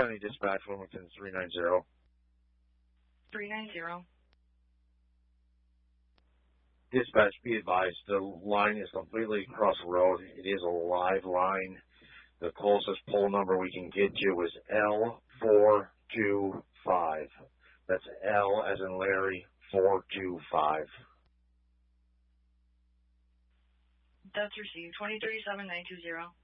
County Dispatch, Wilmington 390. 390. Dispatch, be advised, the line is completely across the road. It is a live line. The closest pole number we can get you is L425. That's L as in Larry, 425. That's received. 237920.